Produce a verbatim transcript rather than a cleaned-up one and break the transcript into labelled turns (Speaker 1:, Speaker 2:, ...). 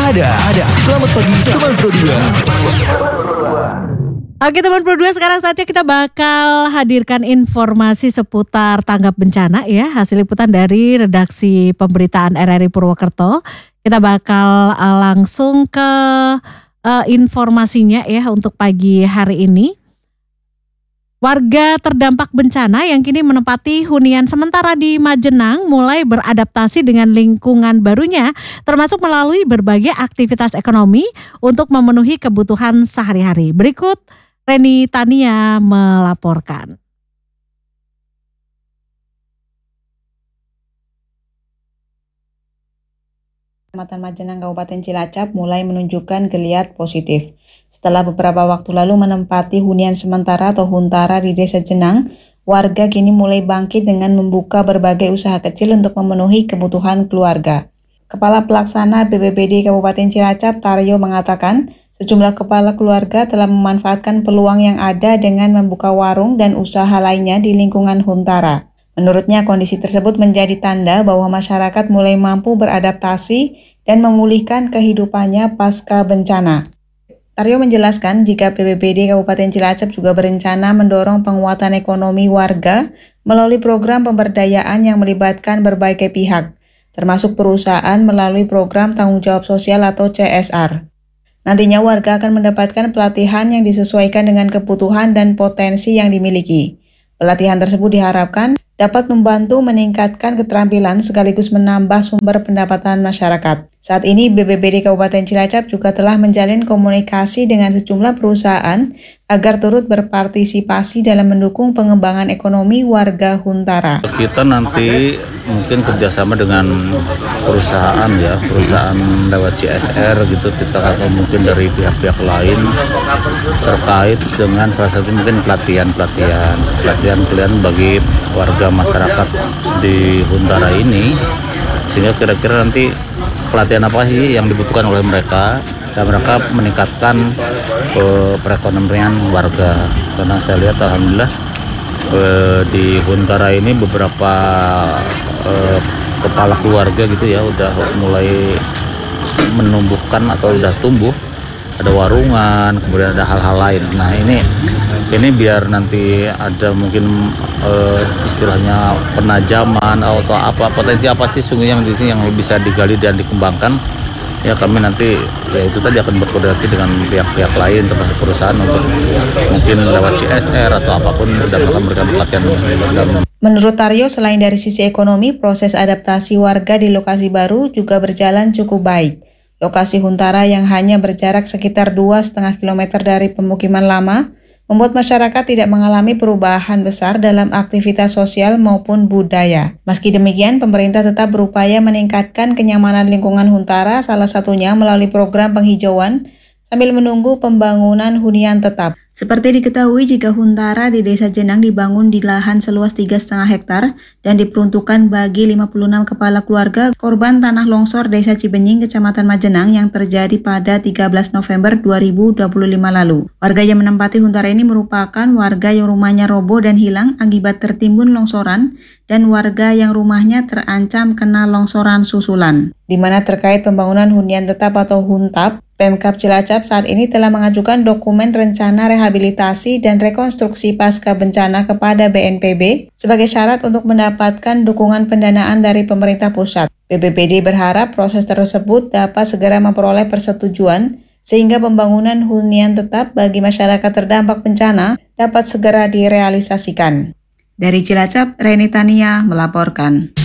Speaker 1: ada. ada. Selamat pagi teman Pro dua.
Speaker 2: Oke teman Pro dua, sekarang saatnya kita bakal hadirkan informasi seputar tanggap bencana ya. Hasil liputan dari redaksi pemberitaan R R I Purwokerto. Kita bakal uh, langsung ke uh, informasinya ya untuk pagi hari ini. Warga terdampak bencana yang kini menempati hunian sementara di Majenang mulai beradaptasi dengan lingkungan barunya, termasuk melalui berbagai aktivitas ekonomi untuk memenuhi kebutuhan sehari-hari. Berikut Reni Tania melaporkan.
Speaker 3: Kecamatan Majenang Kabupaten Cilacap mulai menunjukkan geliat positif. Setelah beberapa waktu lalu menempati hunian sementara atau huntara di Desa Jenang, warga kini mulai bangkit dengan membuka berbagai usaha kecil untuk memenuhi kebutuhan keluarga. Kepala Pelaksana B P B D Kabupaten Cilacap, Taryo, mengatakan sejumlah kepala keluarga telah memanfaatkan peluang yang ada dengan membuka warung dan usaha lainnya di lingkungan huntara. Menurutnya, kondisi tersebut menjadi tanda bahwa masyarakat mulai mampu beradaptasi dan memulihkan kehidupannya pasca bencana. Taryo menjelaskan jika B P B D Kabupaten Cilacap juga berencana mendorong penguatan ekonomi warga melalui program pemberdayaan yang melibatkan berbagai pihak, termasuk perusahaan melalui program tanggung jawab sosial atau C S R. Nantinya warga akan mendapatkan pelatihan yang disesuaikan dengan kebutuhan dan potensi yang dimiliki. Pelatihan tersebut diharapkan dapat membantu meningkatkan keterampilan sekaligus menambah sumber pendapatan masyarakat. Saat ini B P B D Kabupaten Cilacap juga telah menjalin komunikasi dengan sejumlah perusahaan agar turut berpartisipasi dalam mendukung pengembangan ekonomi warga huntara.
Speaker 4: Kita nanti mungkin kerjasama dengan perusahaan ya, perusahaan lewat C S R gitu, kita atau mungkin dari pihak-pihak lain terkait dengan salah satu mungkin pelatihan-pelatihan, pelatihan-pelatihan bagi warga masyarakat di huntara ini, sehingga kira-kira nanti pelatihan apa sih yang dibutuhkan oleh mereka dan mereka meningkatkan uh, perekonomian warga. Karena saya lihat alhamdulillah uh, di huntara ini beberapa uh, kepala keluarga gitu ya udah mulai menumbuhkan atau udah tumbuh, ada warungan, kemudian ada hal-hal lain. Nah ini ini biar nanti ada mungkin uh, istilahnya penajaman atau apa, potensi apa sih sungguh yang di sini yang bisa digali dan dikembangkan. Ya kami nanti ya itu tadi akan berkoordinasi dengan pihak-pihak lain termasuk perusahaan untuk mungkin lewat C S R atau apapun dan akan memberikan pelatihan.
Speaker 3: Menurut Taryo, selain dari sisi ekonomi, proses adaptasi warga di lokasi baru juga berjalan cukup baik. Lokasi huntara yang hanya berjarak sekitar dua koma lima kilometer dari pemukiman lama membuat masyarakat tidak mengalami perubahan besar dalam aktivitas sosial maupun budaya. Meski demikian, pemerintah tetap berupaya meningkatkan kenyamanan lingkungan huntara, salah satunya melalui program penghijauan sambil menunggu pembangunan hunian tetap. Seperti diketahui, jika huntara di Desa Jenang dibangun di lahan seluas tiga koma lima hektar dan diperuntukkan bagi lima puluh enam kepala keluarga korban tanah longsor Desa Cibenying, Kecamatan Majenang yang terjadi pada tiga belas November dua ribu dua puluh lima lalu. Warga yang menempati huntara ini merupakan warga yang rumahnya roboh dan hilang akibat tertimbun longsoran dan warga yang rumahnya terancam kena longsoran susulan. Di mana terkait pembangunan hunian tetap atau huntap, Pemkab Cilacap saat ini telah mengajukan dokumen rencana rehabilitasi dan rekonstruksi pasca bencana kepada B N P B sebagai syarat untuk mendapatkan dukungan pendanaan dari pemerintah pusat. B P B D berharap proses tersebut dapat segera memperoleh persetujuan sehingga pembangunan hunian tetap bagi masyarakat terdampak bencana dapat segera direalisasikan. Dari Cilacap, Reni Tania melaporkan.